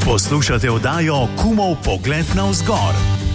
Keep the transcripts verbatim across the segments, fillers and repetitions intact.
Poslušate oddajo Kumov pogled navzgor.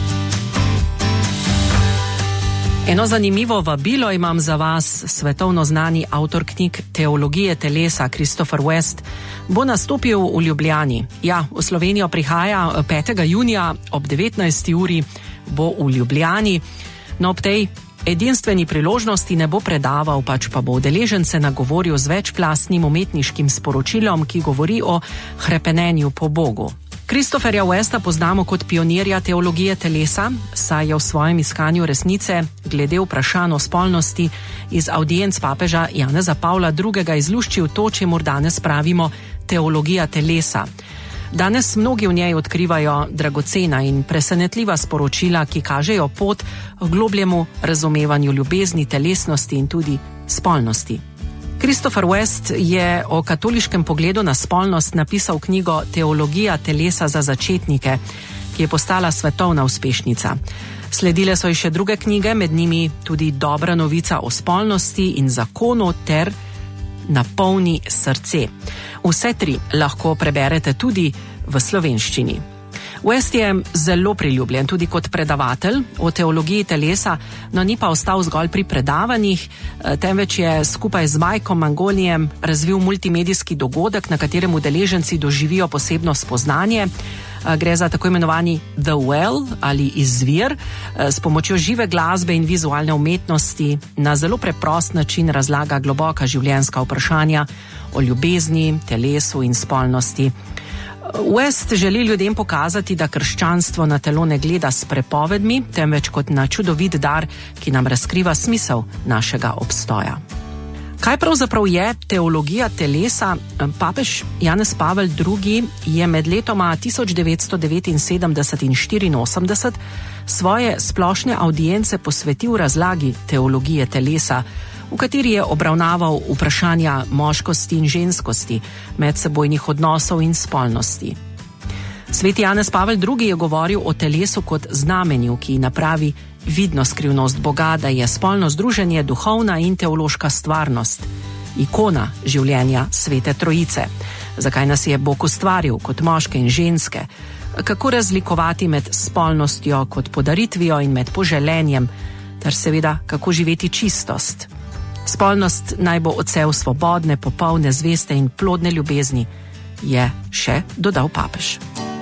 Eno zanimivo vabilo imam za vas. Svetovno znani avtor knjig Teologije telesa Christopher West bo nastopil v Ljubljani. Ja, v Slovenijo prihaja petega junija ob devetnajsti uri, bo v Ljubljani. No, ob tej edinstveni priložnosti ne bo predaval, pač pa bo udeležence nagovoril z večplastnim umetniškim sporočilom, ki govori o hrepenenju po Bogu. Christopherja Westa poznamo kot pionirja teologije telesa, saj je v svojem iskanju resnice glede vprašanj o spolnosti iz audienc papeža Janeza Pavla drugega izluščil to, čemur danes pravimo teologija telesa. Danes mnogi v njej odkrivajo dragocena in presenetljiva sporočila, ki kažejo pot k globljemu razumevanju ljubezni, telesnosti in tudi spolnosti. Christopher West je o katoliškem pogledu na spolnost napisal knjigo Teologija telesa za začetnike, ki je postala svetovna uspešnica. Sledile so ji še druge knjige, med njimi tudi Dobra novica o spolnosti in zakonu ter Napolni srce. Vse tri lahko preberete tudi v slovenščini. West je zelo priljubljen tudi kot predavatelj o teologiji telesa, no ni pa ostal zgolj pri predavanjih, temveč je skupaj z Mikeom Mangonijem razvil multimedijski dogodek, na katerem udeleženci doživijo posebno spoznanje. Gre za tako imenovani The Well ali izvir, s pomočjo žive glasbe in vizualne umetnosti na zelo preprost način razlaga globoka življenjska vprašanja o ljubezni, telesu in spolnosti. West želi ljudem pokazati, da krščanstvo na telo ne gleda s prepovedmi, temveč kot na čudovit dar, ki nam razkriva smisel našega obstoja. Kaj pravzaprav je teologija telesa? Papež Janez Pavel drugi je med letoma tisoč devetsto devetinsedemdeset in štiriinosemdeset svoje splošne audience posvetil razlagi teologije telesa, v kateri je obravnaval vprašanja moškosti in ženskosti, medsebojnih odnosov in spolnosti. Sveti Janez Pavel drugi je govoril o telesu kot znamenju, ki napravi vidno skrivnost Boga, da je spolno združenje duhovna in teološka stvarnost, ikona življenja Svete Trojice. Zakaj nas je Bog ustvaril kot moške in ženske? Kako razlikovati med spolnostjo kot podaritvijo in med poželenjem, ter seveda kako živeti čistost? Spolnost naj bo odsev svobodne, popolne, zveste in plodne ljubezni, je še dodal papež.